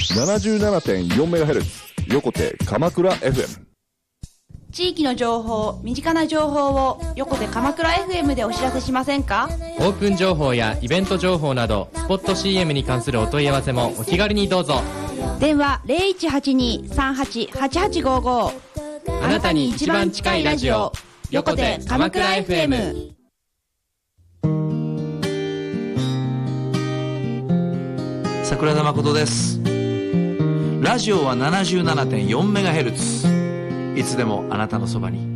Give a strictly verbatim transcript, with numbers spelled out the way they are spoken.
ななじゅうななてんよんメガヘルツ 横手鎌倉 エフエム。 地域の情報、身近な情報を横手鎌倉 エフエム でお知らせしませんか？ オープン情報やイベント情報などスポット シーエム に関するお問い合わせもお気軽にどうぞ。 電話 ゼロいちはちに さんはちはちはちごご。 あなたに一番近いラジオ、横手鎌倉 エフエム。 桜田誠です。ラジオは ななじゅうななてんよんメガヘルツ、 いつでもあなたのそばに。